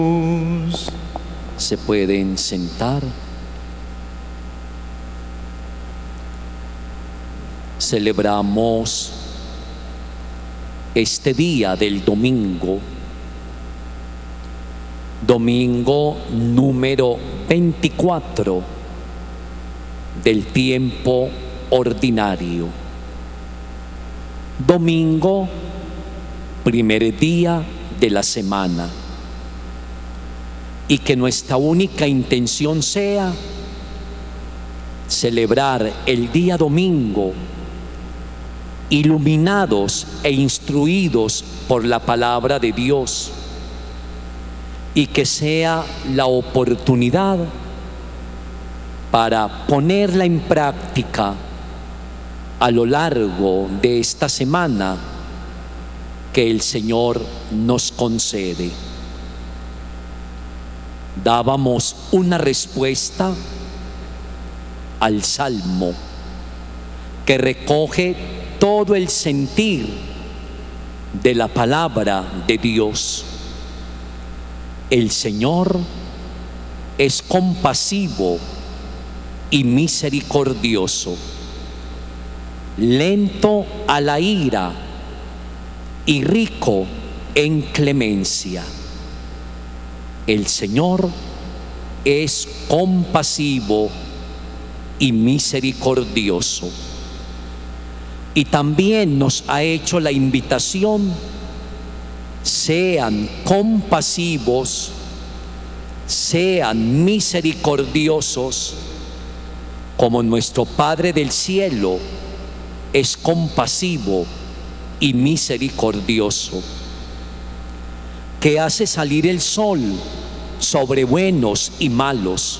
Se pueden sentar. Celebramos este día del domingo, domingo número 24 del tiempo ordinario. Domingo, primer día de la semana. Y que nuestra única intención sea celebrar el día domingo iluminados e instruidos por la palabra de Dios, y que sea la oportunidad para ponerla en práctica a lo largo de esta semana que el Señor nos concede. Dábamos una respuesta al Salmo que recoge todo el sentir de la palabra de Dios. El Señor es compasivo y misericordioso, lento a la ira y rico en clemencia. El Señor es compasivo y misericordioso. Y también nos ha hecho la invitación: sean compasivos, sean misericordiosos, como nuestro Padre del cielo es compasivo y misericordioso, que hace salir el sol sobre buenos y malos,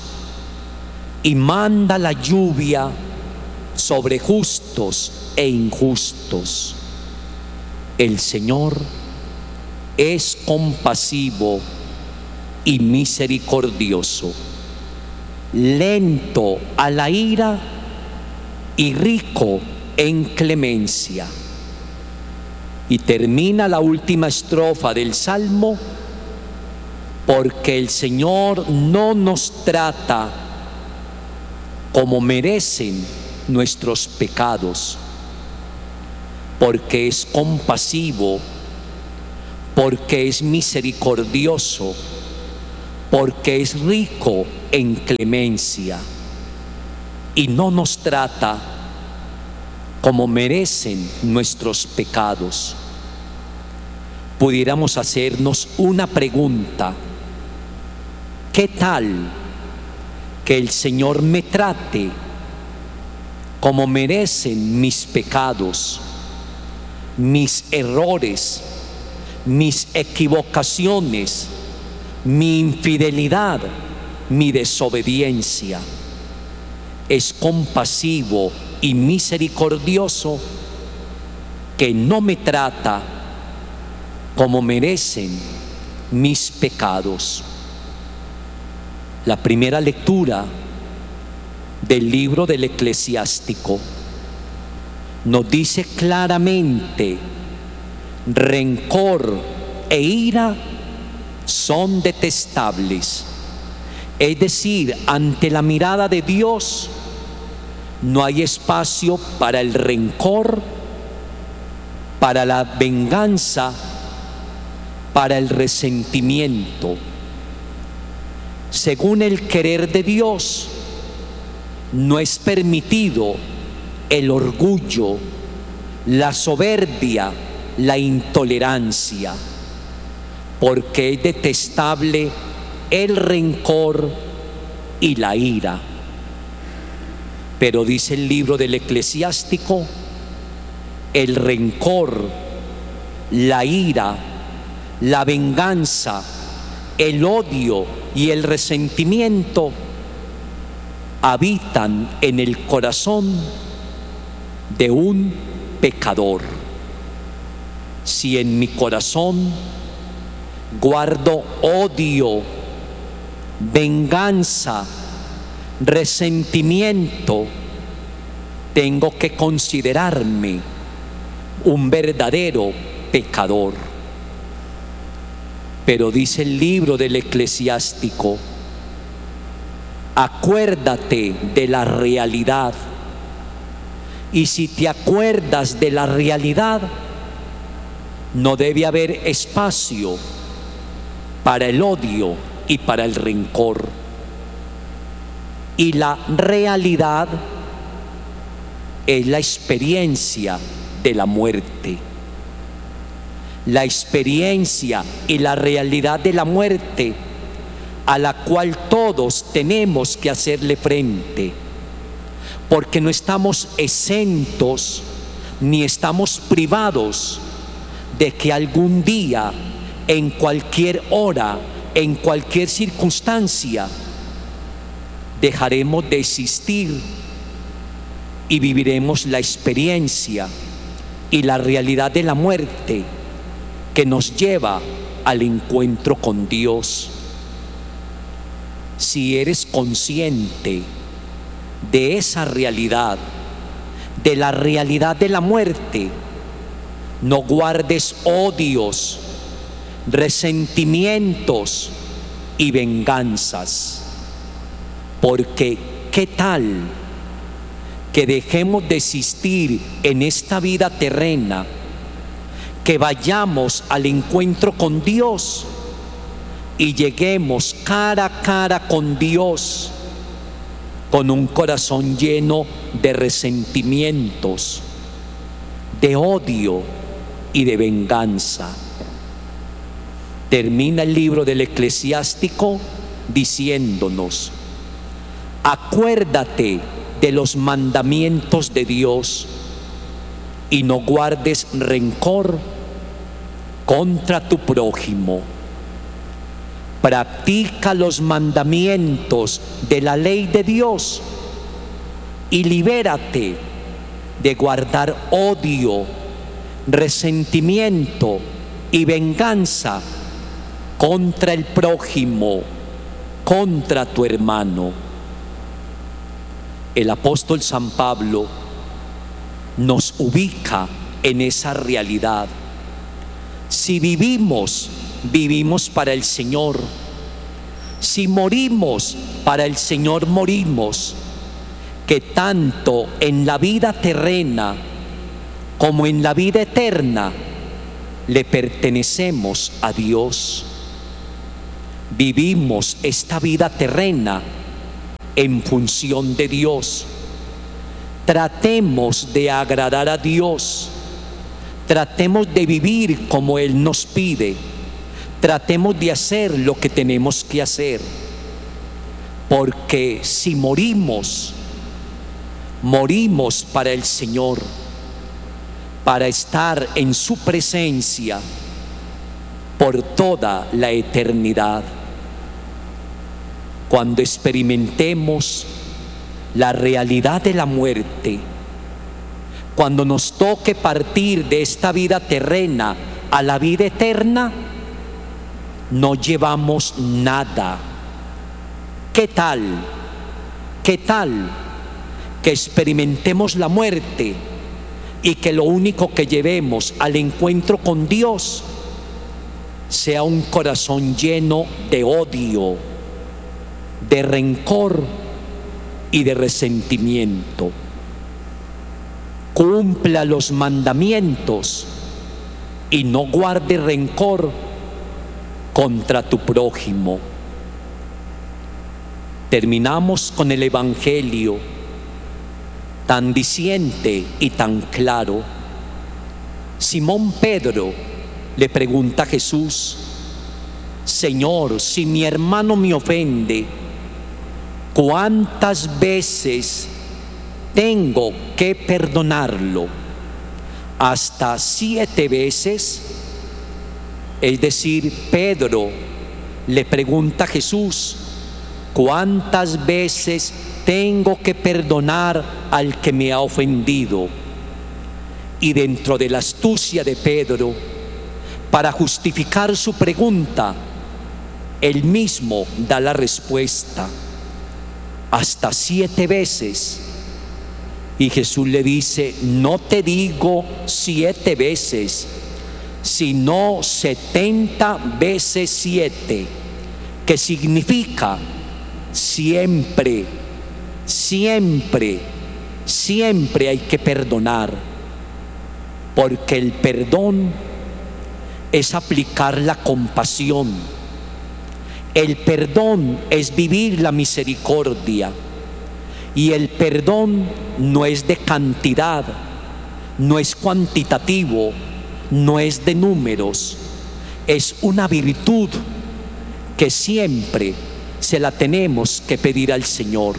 y manda la lluvia sobre justos e injustos. El Señor es compasivo y misericordioso, lento a la ira y rico en clemencia. Y termina la última estrofa del Salmo: porque el Señor no nos trata como merecen nuestros pecados, porque es compasivo, porque es misericordioso, porque es rico en clemencia, y no nos trata como merecen nuestros pecados. Pudiéramos hacernos una pregunta: ¿qué tal que el Señor me trate como merecen mis pecados, mis errores, mis equivocaciones, mi infidelidad, mi desobediencia? Es compasivo y misericordioso, que no me trata como merecen mis pecados. La primera lectura del libro del Eclesiástico nos dice claramente: rencor e ira son detestables. Es decir, ante la mirada de Dios no hay espacio para el rencor, para la venganza, para el resentimiento. Según el querer de Dios, no es permitido el orgullo, la soberbia, la intolerancia, porque es detestable el rencor y la ira. Pero dice el libro del Eclesiástico: el rencor, la ira, la venganza, el odio y el resentimiento habitan en el corazón de un pecador. Si en mi corazón guardo odio, venganza, resentimiento, tengo que considerarme un verdadero pecador. Pero dice el libro del Eclesiástico: acuérdate de la realidad. Y si te acuerdas de la realidad, no debe haber espacio para el odio y para el rencor. Y la realidad es la experiencia de la muerte. La experiencia y la realidad de la muerte, a la cual todos tenemos que hacerle frente, porque no estamos exentos ni estamos privados de que algún día, en cualquier hora, en cualquier circunstancia, dejaremos de existir y viviremos la experiencia y la realidad de la muerte que nos lleva al encuentro con Dios. Si eres consciente de esa realidad, de la realidad de la muerte, no guardes odios, resentimientos y venganzas, porque ¿qué tal que dejemos de existir en esta vida terrena, que vayamos al encuentro con Dios y lleguemos cara a cara con Dios con un corazón lleno de resentimientos, de odio y de venganza? Termina el libro del Eclesiástico diciéndonos: acuérdate de los mandamientos de Dios y no guardes rencor contra tu prójimo. Practica los mandamientos de la ley de Dios y libérate de guardar odio, resentimiento y venganza contra el prójimo, contra tu hermano. El apóstol San Pablo nos ubica en esa realidad. Si vivimos, vivimos para el Señor. Si morimos, para el Señor morimos. Que tanto en la vida terrena como en la vida eterna le pertenecemos a Dios. Vivimos esta vida terrena en función de Dios. Tratemos de agradar a Dios. Tratemos de vivir como Él nos pide. Tratemos de hacer lo que tenemos que hacer. Porque si morimos, morimos para el Señor, para estar en su presencia por toda la eternidad. Cuando experimentemos la realidad de la muerte, cuando nos toque partir de esta vida terrena a la vida eterna, no llevamos nada. ¿Qué tal? ¿Qué tal que experimentemos la muerte y que lo único que llevemos al encuentro con Dios sea un corazón lleno de odio, de rencor y de resentimiento? Cumpla los mandamientos y no guarde rencor contra tu prójimo. Terminamos con el Evangelio tan diciente y tan claro. Simón Pedro le pregunta a Jesús: Señor, si mi hermano me ofende, ¿cuántas veces tengo que perdonarlo? ¿Hasta 7 veces? Es decir, Pedro le pregunta a Jesús: ¿cuántas veces tengo que perdonar al que me ha ofendido? Y dentro de la astucia de Pedro, para justificar su pregunta, él mismo da la respuesta: hasta 7 veces. Y Jesús le dice: no te digo 7 veces, sino 70 veces 7, que significa siempre, siempre, siempre hay que perdonar, porque el perdón es aplicar la compasión. El perdón es vivir la misericordia. Y el perdón no es de cantidad, no es cuantitativo, no es de números. Es una virtud que siempre se la tenemos que pedir al Señor.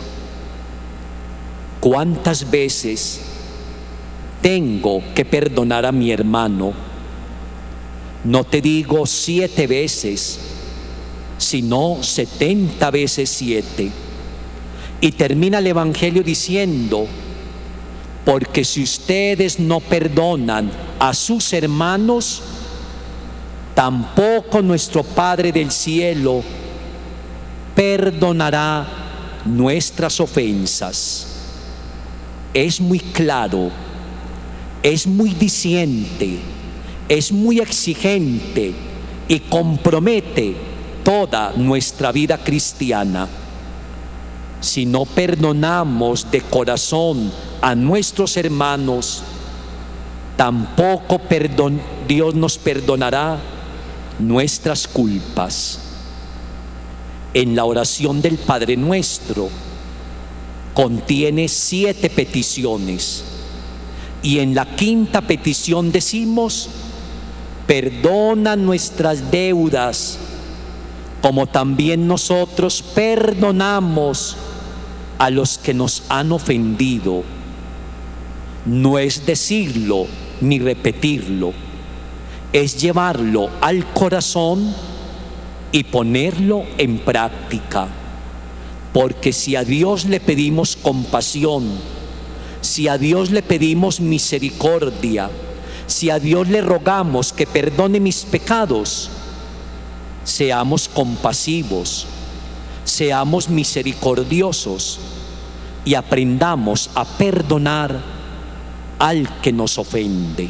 ¿Cuántas veces tengo que perdonar a mi hermano? No te digo 7 veces, sino 70 veces 7. Y termina el Evangelio diciendo: porque si ustedes no perdonan a sus hermanos, tampoco nuestro Padre del cielo perdonará nuestras ofensas. Es muy claro, es muy diciente, es muy exigente y compromete toda nuestra vida cristiana. Si no perdonamos de corazón a nuestros hermanos, tampoco Dios nos perdonará nuestras culpas. En la oración del Padre Nuestro contiene 7 peticiones, y en la 5ª petición decimos: perdona nuestras deudas, como también nosotros perdonamos a los que nos han ofendido. No es decirlo ni repetirlo, es llevarlo al corazón y ponerlo en práctica. Porque si a Dios le pedimos compasión, si a Dios le pedimos misericordia, si a Dios le rogamos que perdone mis pecados, seamos compasivos, seamos misericordiosos y aprendamos a perdonar al que nos ofende.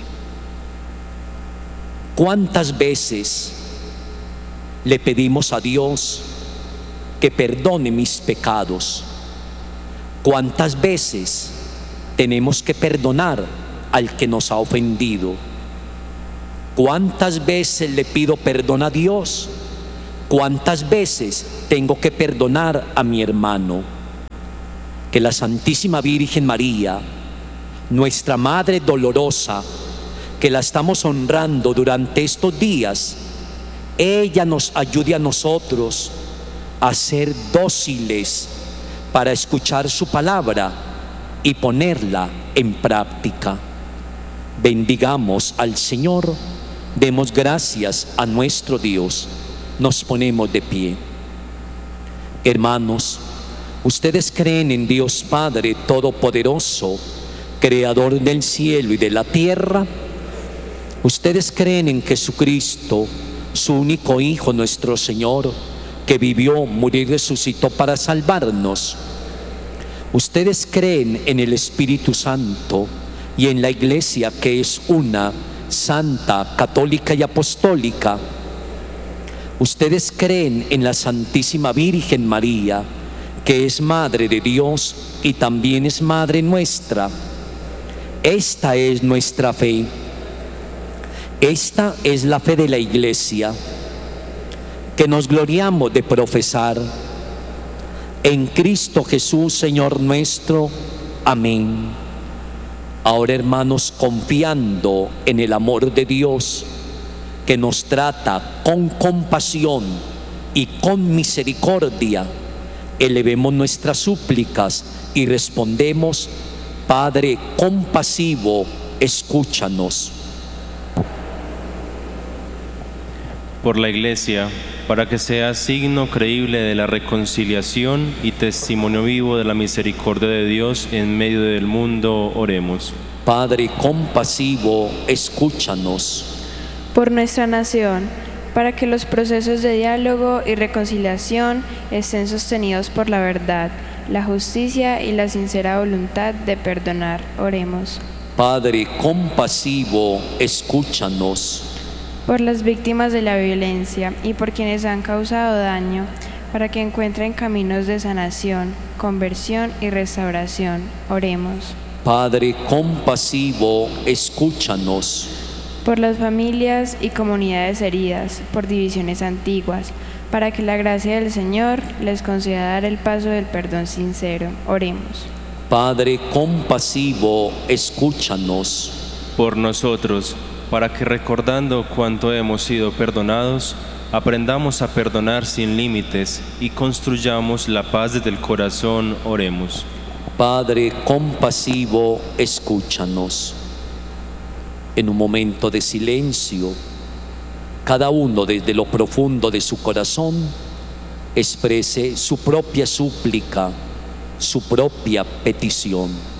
¿Cuántas veces le pedimos a Dios que perdone mis pecados? ¿Cuántas veces tenemos que perdonar al que nos ha ofendido? ¿Cuántas veces le pido perdón a Dios? ¿Cuántas veces tengo que perdonar a mi hermano? Que la Santísima Virgen María, nuestra Madre dolorosa, que la estamos honrando durante estos días, ella nos ayude a nosotros a ser dóciles para escuchar su palabra y ponerla en práctica. Bendigamos al Señor, demos gracias a nuestro Dios. Nos ponemos de pie. Hermanos, ¿ustedes creen en Dios Padre Todopoderoso, Creador del cielo y de la tierra? ¿Ustedes creen en Jesucristo, su único Hijo, nuestro Señor, que vivió, murió y resucitó para salvarnos? ¿Ustedes creen en el Espíritu Santo y en la Iglesia, que es una, santa, católica y apostólica? ¿Ustedes creen en la Santísima Virgen María, que es Madre de Dios y también es Madre nuestra? Esta es nuestra fe. Esta es la fe de la Iglesia, que nos gloriamos de profesar. En Cristo Jesús, Señor nuestro. Amén. Ahora, hermanos, confiando en el amor de Dios, que nos trata con compasión y con misericordia, elevemos nuestras súplicas y respondemos: Padre compasivo, escúchanos. Por la Iglesia, para que sea signo creíble de la reconciliación y testimonio vivo de la misericordia de Dios en medio del mundo, oremos. Padre compasivo, escúchanos. Por nuestra nación, para que los procesos de diálogo y reconciliación estén sostenidos por la verdad, la justicia y la sincera voluntad de perdonar, oremos. Padre compasivo, escúchanos. por las víctimas de la violencia y por quienes han causado daño, para que encuentren caminos de sanación, conversión y restauración. Oremos. Padre compasivo, escúchanos. Por las familias y comunidades heridas por divisiones antiguas, para que la gracia del Señor les conceda dar el paso del perdón sincero. Oremos. Padre compasivo, escúchanos. Por nosotros, para que recordando cuánto hemos sido perdonados, aprendamos a perdonar sin límites y construyamos la paz desde el corazón. Oremos. Padre compasivo, escúchanos. En un momento de silencio, cada uno desde lo profundo de su corazón exprese su propia súplica, su propia petición.